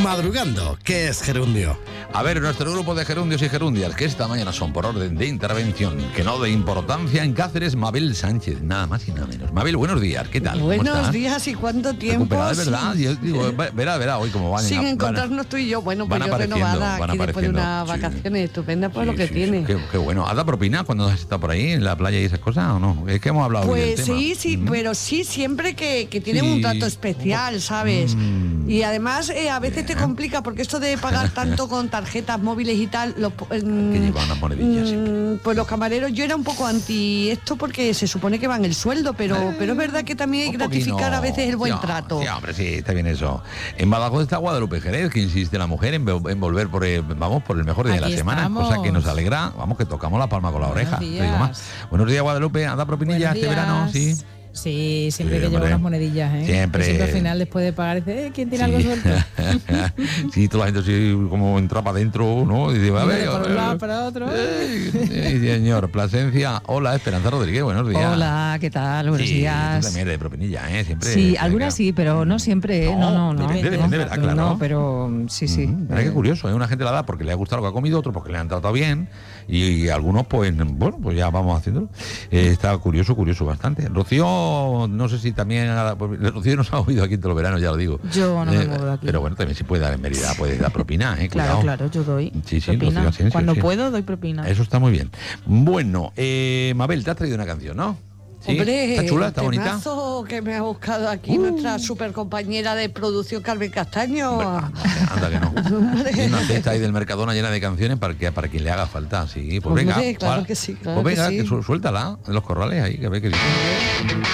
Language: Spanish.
Madrugando, ¿qué es gerundio? A ver, nuestro grupo de gerundios y gerundias, que esta mañana son por orden de intervención, que no de importancia, en Cáceres, Mabel Sánchez, nada más y nada menos. Mabel, buenos días, ¿qué tal? Buenos días, ¿y cuánto tiempo? Recuperada, de verdad. Sí. Yo digo, verá hoy cómo van. Sin encontrarnos tú y yo, bueno, pues van yo renovada van aquí después de unas sí. vacaciones estupendas, pues lo que tiene. Qué bueno. ¿Has dado propina cuando has estado por ahí en la playa y esas cosas o no? Es que hemos hablado hoy del Pues tema. sí, pero sí, siempre que tienen Sí. un trato especial, ¿sabes? Y además a veces te complica, porque esto de pagar tanto con tarjetas móviles y tal, que llevan unas monedillas siempre. pues los camareros, yo era un poco anti esto porque se supone que van el sueldo, pero es verdad que también hay que gratificar a veces el buen trato. Sí, hombre, sí, está bien eso. En Badajoz está Guadalupe Jerez, que insiste la mujer en volver por el mejor día de la semana, estamos. cosa que nos alegra, que tocamos la palma con la oreja. Buenos Te digo más. Buenos días, Guadalupe, ¿anda propinilla este verano? Sí. Sí, siempre Sí, que llevo hombre. unas monedillas, ¿eh? Siempre. Y siempre al final, después de pagar, dice, ¿quién tiene algo Sí. suelto? Sí, toda la gente así como entra para adentro, ¿no? Y dice, a ver, Por un lado, para otro. señor, Plasencia, hola, Esperanza Rodríguez, buenos días. Hola, ¿qué tal? Buenos Sí, días. tú también eres de propinilla, ¿eh? Siempre. Sí, algunas sí, pero no siempre, ¿eh? No. Depende, ¿verdad? Claro. No, pero sí. Mira qué curioso, ¿eh? Una gente la da porque le ha gustado lo que ha comido, otro porque le han tratado bien y algunos pues ya vamos haciéndolo. Está curioso bastante. Rocío, no sé si también Rocío nos ha oído aquí todos los veranos, ya lo digo. Yo no me muevo de aquí. Pero bueno, también si puede dar en Mérida, puede dar propina, Claro, cuidado. yo doy Sí, propina. Rocío Asensio, Cuando sí. puedo, doy propina. Eso está muy bien. Bueno, Mabel, te has traído una canción, ¿no? ¿Sí? Hombre, ¿Está chula? ¿Está bonita? temazo que me ha buscado aquí nuestra super compañera de producción, Carmen Castaño. Anda que no. Hay una cesta ahí del Mercadona llena de canciones para quien le haga falta. Sí, pues Hombre, venga. claro que sí, claro pues venga, que sí. suéltala en los corrales ahí, que ve que dice.